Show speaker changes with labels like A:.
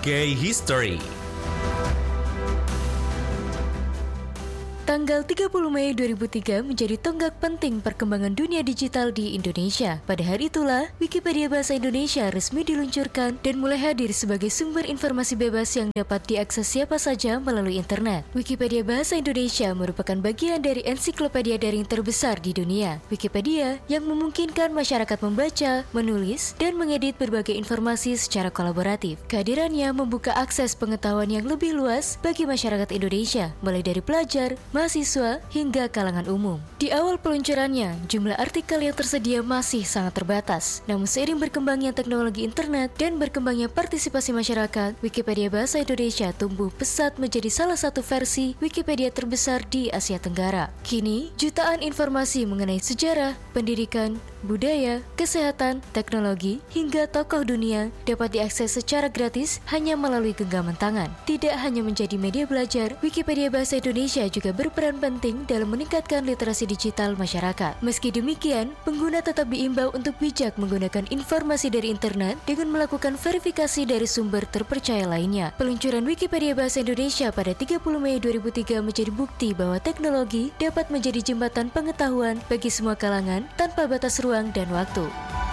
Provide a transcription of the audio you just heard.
A: Gay History.
B: Tanggal 30 Mei 2003 menjadi tonggak penting perkembangan dunia digital di Indonesia. Pada hari itulah, Wikipedia Bahasa Indonesia resmi diluncurkan dan mulai hadir sebagai sumber informasi bebas yang dapat diakses siapa saja melalui internet. Wikipedia Bahasa Indonesia merupakan bagian dari ensiklopedia daring terbesar di dunia. Wikipedia yang memungkinkan masyarakat membaca, menulis, dan mengedit berbagai informasi secara kolaboratif. Kehadirannya membuka akses pengetahuan yang lebih luas bagi masyarakat Indonesia, mulai dari pelajar, mahasiswa, hingga kalangan umum. Di awal peluncurannya, jumlah artikel yang tersedia masih sangat terbatas. Namun seiring berkembangnya teknologi internet dan berkembangnya partisipasi masyarakat, Wikipedia Bahasa Indonesia tumbuh pesat menjadi salah satu versi Wikipedia terbesar di Asia Tenggara. Kini, jutaan informasi mengenai sejarah, pendidikan, budaya, kesehatan, teknologi, hingga tokoh dunia dapat diakses secara gratis hanya melalui genggaman tangan. Tidak hanya menjadi media belajar, Wikipedia Bahasa Indonesia juga berperan penting dalam meningkatkan literasi digital masyarakat. Meski demikian, pengguna tetap diimbau untuk bijak menggunakan informasi dari internet dengan melakukan verifikasi dari sumber terpercaya lainnya. Peluncuran Wikipedia Bahasa Indonesia pada 30 Mei 2003 menjadi bukti bahwa teknologi dapat menjadi jembatan pengetahuan bagi semua kalangan tanpa batas ruang dan waktu.